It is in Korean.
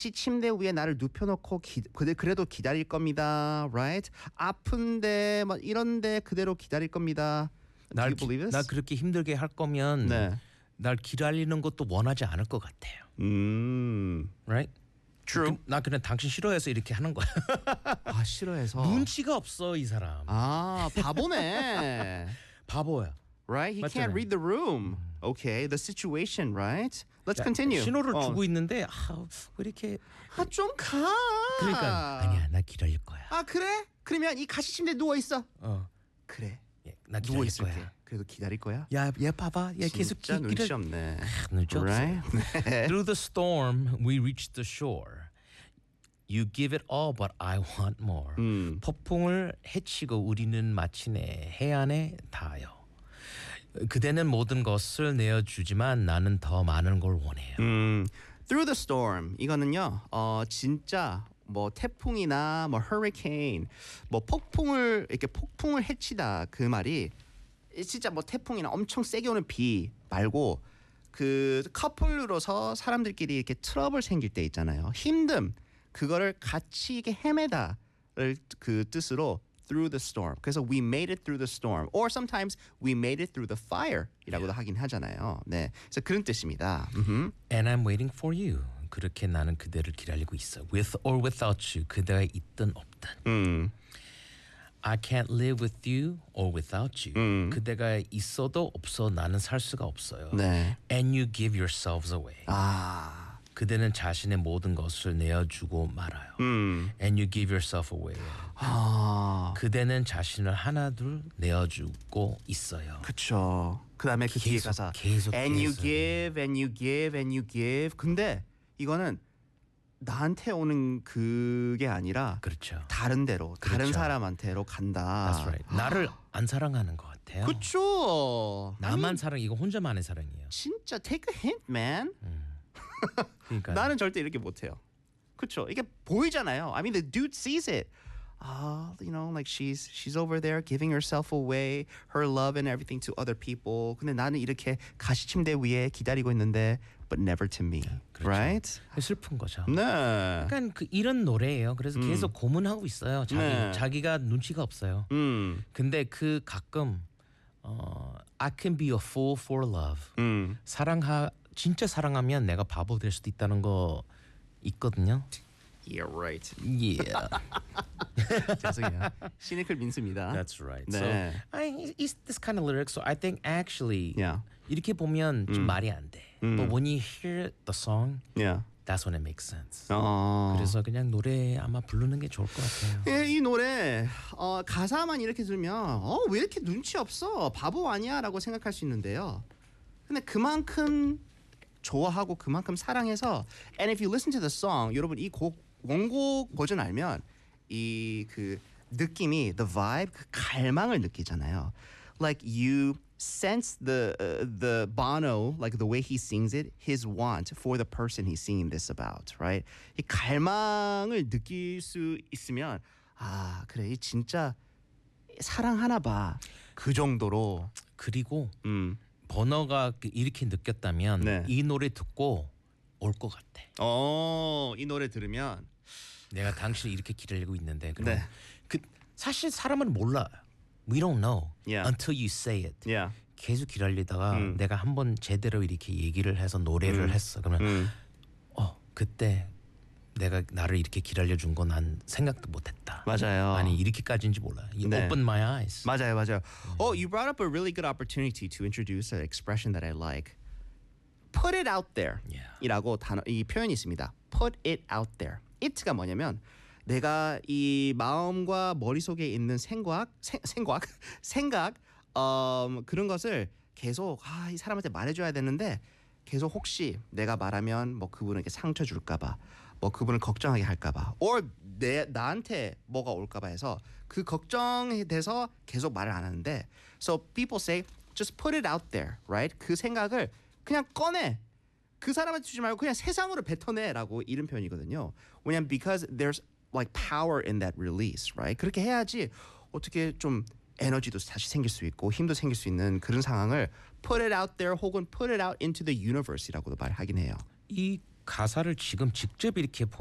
침대 위에 나를 눕혀놓고 그래도 기다릴 겁니다. Right? 아픈데 막 이런데 그대로 기다릴 겁니다. Do you believe this? 날 그렇게 힘들게 할 거면 네. 날 기다리는 것도 원하지 않을 것 같아요. Right? True. 나 그냥 당신 싫어해서 이렇게 하는 거야. 아 싫어해서. 눈치가 없어 이 사람. 아 바보네. 바보야. Right? He 맞잖아요. can't read the room. Okay, the situation, right? Let's continue. 신호를 주고 있는데 왜 이렇게 좀 가. 그러니까 아니야 나 기다릴 거야. 아 그래? 그러면 이 가시 침대 누워 있어. 그래. 누워 나 기다릴 있을게. 거야. 그래도 기다릴 거야? 얘 봐봐. 얘 계속 진짜 눈치 없네. 눈치 없어. Right? Through the storm, we reached the shore. You give it all, but I want more. 폭풍을 헤치고 우리는 마침내 해안에 닿아요. 그대는 모든 것을 내어주지만 나는 더 많은 걸 원해요. Through the storm 이거는요. 진짜 뭐 태풍이나 뭐 hurricane 뭐 폭풍을 헤치다 그 말이 진짜 뭐 태풍이나 엄청 세게 오는 비 말고 그 커플로서 사람들끼리 이렇게 트러블 생길 때 있잖아요. 힘듦 그거를 같이 이렇게 헤매다를 그 뜻으로 through the storm. 그래서 we made it through the storm. Or sometimes we made it through the fire 이라고도 하긴 하잖아요. 네, 그래서 그런 뜻입니다. And I'm waiting for you. 그렇게 나는 그대를 기다리고 있어. With or without you. 그대가 있든 없든. I can't live with you or without you. 그대가 있어도 없어 나는 살 수가 없어요. 네. And you give yourselves away. 아, 그대는 자신의 모든 것을 내어주고 말아요. And you give yourself away. 그대는 자신을 하나둘 내어주고 있어요. 그쵸. 그 다음에 그 뒤에 가사 계속 And you give and you give and you give. 근데 이거는 나한테 오는 그게 아니라 그렇죠. 다른 데로 다른 그렇죠. 사람한테로 간다. That's right. 나를 안 사랑하는 것 같아요. 그쵸. 나만 사랑 이거 혼자만의 사랑이에요. 진짜 take a hint, man. 그러니까 나는 절대 이렇게 못해요. 그쵸? 이게 보이잖아요. I mean, the dude sees it. You know, like she's over there giving herself away, her love and everything to other people. 근데 나는 이렇게 가시 침대 위에 기다리고 있는데, but never to me, 그렇죠. right? 슬픈 거죠. 네. 약간 그 이런 노래예요. 그래서 계속 고문하고 있어요. 네. 자기가 눈치가 없어요. 근데 그 가끔 I can be a fool for love. 진짜 사랑하면 내가 바보 될 수도 있다는 거 있거든요. Yeah, right. Yeah. 죄송해요. 시니컬 민수입니다. That's right. 네. So, it's this kind of lyrics. So I think actually Yeah. 이렇게 보면 좀 말이 안 돼. But when you hear the song, Yeah. that's when it makes sense. 그래서 그래서 그냥 노래 아마 부르는 게 좋을 것 같아요. 예, 이 노래 가사만 이렇게 들으면 왜 이렇게 눈치 없어? 바보 아니야?라고 생각할 수 있는데요. 근데 그만큼 좋아하고 그만큼 사랑해서 and if you listen to the song 여러분 이 곡 원곡 버전 알면 이 그 느낌이 the vibe 그 갈망을 느끼잖아요. Like you sense the Bono like the way he sings it his want for the person he's singing this about, right? 이 갈망을 느낄 수 있으면 그래 이 진짜 사랑하나 봐. 그 정도로 그리고 버너가 이렇게 느꼈다면 네. 이 노래 듣고 올 것 같아. 이 노래 들으면 내가 당신을 이렇게 기다리고 있는데 그럼 네. 사실 사람은 몰라. We don't know Yeah. until you say it. Yeah. 계속 기다리다가 내가 한번 제대로 이렇게 얘기를 해서 노래를 했어. 그러면 그때 내가 나를 이렇게 기다려준 건 난 생각도 못했다. 맞아요. 아니 이렇게까지인지 몰라. You 네. open my eyes. 맞아요. You brought up a really good opportunity to introduce an expression that I like. Put it out there. Yeah. 이라고 이 표현이 있습니다. Put it out there. it가 뭐냐면 내가 이 마음과 머릿속에 있는 생각 그런 것을 계속 이 사람한테 말해줘야 되는데 계속 혹시 내가 말하면 뭐 그분에게 상처 줄까봐 뭐 그분을 걱정하게 할까봐 or 나한테 뭐가 올까봐 해서 그 걱정에 대해서 계속 말을 안 하는데 so people say just put it out there, right? 그 생각을 그냥 꺼내. 그 사람한테 주지 말고 그냥 세상으로 뱉어내라고 이런 표현이거든요. 왜냐면 because there's like power in that release, right? 그렇게 해야지 어떻게 좀 에너지도 다시 생길 수 있고 힘도 생길 수 있는 그런 상황을 put it out there 혹은 put it out into the universe이라고도 말하긴 해요. 이 가사를 지금 직접 이렇게